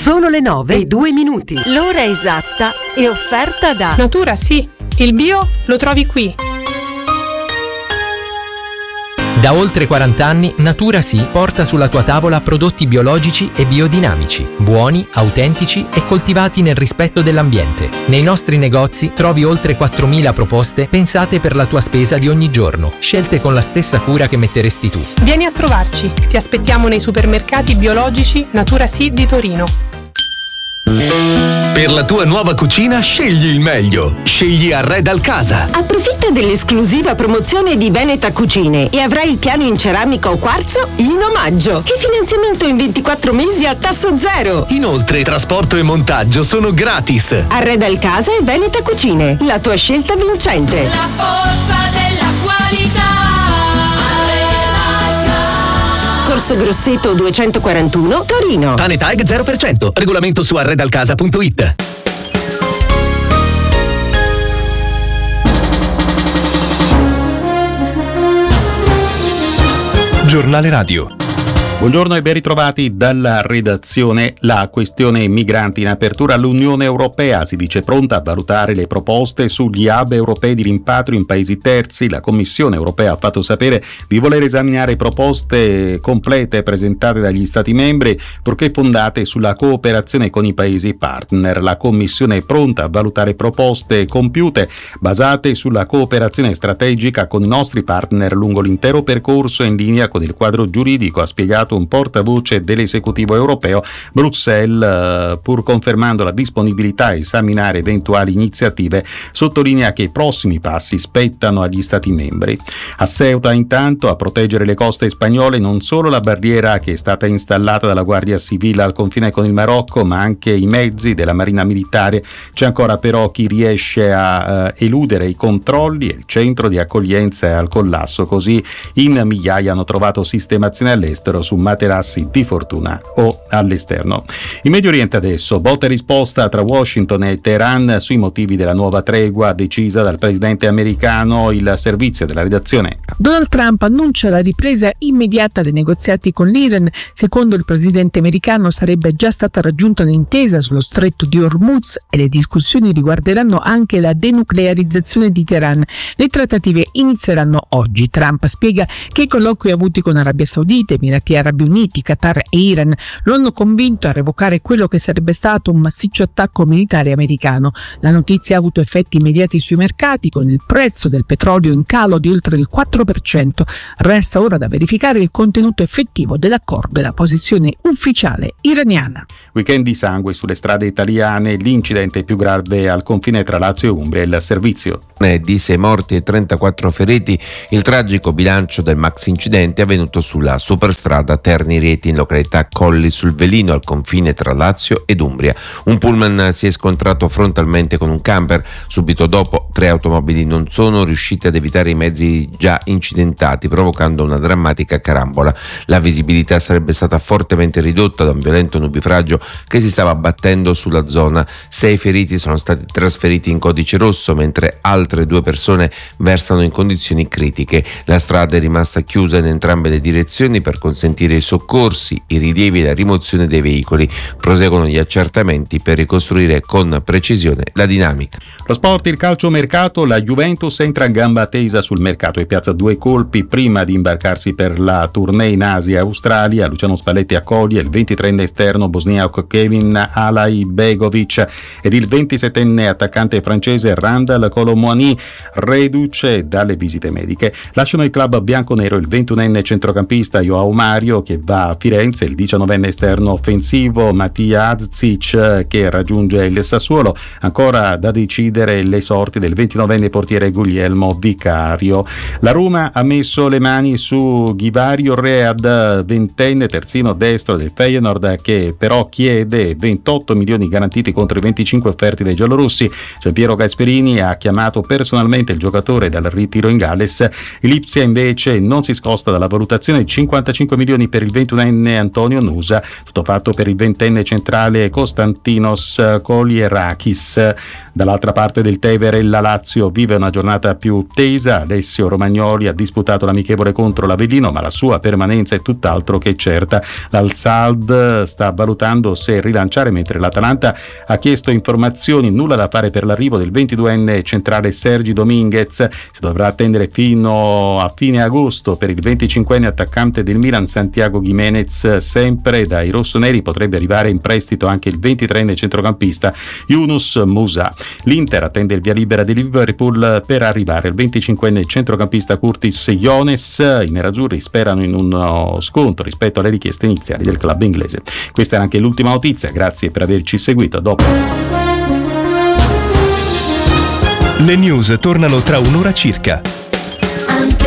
Sono le 9:02. L'ora esatta è offerta da Natura Sì, il bio lo trovi qui. Da oltre 40 anni Natura Sì porta sulla tua tavola prodotti biologici e biodinamici, buoni, autentici e coltivati nel rispetto dell'ambiente. Nei nostri negozi trovi oltre 4.000 proposte pensate per la tua spesa di ogni giorno, scelte con la stessa cura che metteresti tu. Vieni a trovarci, ti aspettiamo nei supermercati biologici Natura Sì di Torino. Per la tua nuova cucina scegli il meglio. Scegli Arredal Casa. Approfitta dell'esclusiva promozione di Veneta Cucine e avrai il piano in ceramica o quarzo in omaggio e finanziamento in 24 mesi a tasso zero. Inoltre trasporto e montaggio sono gratis. Arredal Casa e Veneta Cucine, la tua scelta vincente. La forza della qualità. Corso Grosseto 241, Torino. Tanetag 0%. Regolamento su arredalcasa.it. Giornale Radio. Buongiorno e ben ritrovati dalla redazione. La questione migranti in apertura all'Unione Europea si dice pronta a valutare le proposte sugli hub europei di rimpatrio in paesi terzi. La Commissione Europea ha fatto sapere di voler esaminare proposte complete presentate dagli Stati membri, purché fondate sulla cooperazione con i paesi partner. La Commissione è pronta a valutare proposte compiute basate sulla cooperazione strategica con i nostri partner lungo l'intero percorso in linea con il quadro giuridico, ha spiegato un portavoce dell'esecutivo europeo. Bruxelles, pur confermando la disponibilità a esaminare eventuali iniziative, sottolinea che i prossimi passi spettano agli Stati membri. A Ceuta, intanto, a proteggere le coste spagnole non solo la barriera che è stata installata dalla Guardia Civile al confine con il Marocco, ma anche i mezzi della Marina Militare. C'è ancora però chi riesce a eludere i controlli e il centro di accoglienza è al collasso, così in migliaia hanno trovato sistemazione all'estero su materassi di fortuna o all'esterno. In Medio Oriente adesso, botta e risposta tra Washington e Teheran sui motivi della nuova tregua decisa dal presidente americano. Il servizio della redazione. Donald Trump annuncia la ripresa immediata dei negoziati con l'Iran. Secondo il presidente americano sarebbe già stata raggiunta un'intesa sullo stretto di Hormuz e le discussioni riguarderanno anche la denuclearizzazione di Teheran. Le trattative inizieranno oggi. Trump spiega che i colloqui avuti con Arabia Saudita, Emirati Arabi Uniti, Qatar e Iran lo hanno convinto a revocare quello che sarebbe stato un massiccio attacco militare americano. La notizia ha avuto effetti immediati sui mercati, con il prezzo del petrolio in calo di oltre il 4%. Resta ora da verificare il contenuto effettivo dell'accordo e la posizione ufficiale iraniana. Weekend di sangue sulle strade italiane, l'incidente più grave al confine tra Lazio e Umbria. Il servizio. Di 6 morti e 34 feriti, il tragico bilancio del maxi incidente avvenuto sulla superstrada Terni-Rieti in località Colli sul Velino al confine tra Lazio ed Umbria. Un pullman si è scontrato frontalmente con un camper. Subito dopo 3 automobili non sono riuscite ad evitare i mezzi già incidentati, provocando una drammatica carambola. La visibilità sarebbe stata fortemente ridotta da un violento nubifragio che si stava abbattendo sulla zona. 6 feriti sono stati trasferiti in codice rosso, mentre altre 2 persone versano in condizioni critiche. La strada è rimasta chiusa in entrambe le direzioni per consentire i soccorsi, i rilievi e la rimozione dei veicoli. Proseguono gli accertamenti per ricostruire con precisione la dinamica. Lo sport, il calciomercato, la Juventus entra a gamba tesa sul mercato e piazza 2 colpi prima di imbarcarsi per la tournée in Asia e Australia. Luciano Spalletti accoglie il 23enne esterno bosniaco Kevin Alaibegovic ed il 27enne attaccante francese Randal Colomouani, reduce dalle visite mediche. Lasciano il club bianconero il 21enne centrocampista Joao Mario, che va a Firenze, il 19enne esterno offensivo Mattia Azzic, che raggiunge il Sassuolo. Ancora da decidere le sorti del 29enne portiere Guglielmo Vicario. La Roma ha messo le mani su Ghivario Read, 20enne terzino destro del Feyenoord, che però chiede 28 milioni garantiti contro i 25 offerti dai giallorossi. Giampiero Gasperini ha chiamato personalmente il giocatore dal ritiro in Galles. Lipsia invece non si scosta dalla valutazione, 55 milioni per il 21enne Antonio Nusa, tutto fatto per il 20enne centrale Konstantinos Kolierakis. Dall'altra parte del Tevere la Lazio vive una giornata più tesa. Alessio Romagnoli Romagnoli ha disputato l'amichevole contro l'Avellino, ma la sua permanenza è tutt'altro che certa. L'Al-Sadd sta valutando se rilanciare, mentre l'Atalanta ha chiesto informazioni. Nulla da fare per l'arrivo del 22enne centrale Sergi Dominguez. Si dovrà attendere fino a fine agosto per il 25enne attaccante del Milan Santiago Giménez. Sempre dai rossoneri potrebbe arrivare in prestito anche il 23enne centrocampista Yunus Musa. L'Inter attende il via libera di Liverpool per arrivare al 25enne centrocampista Curtis Jones. I nerazzurri sperano in uno sconto rispetto alle richieste iniziali del club inglese. Questa era anche l'ultima notizia, grazie per averci seguito. A dopo. Le news tornano tra un'ora circa.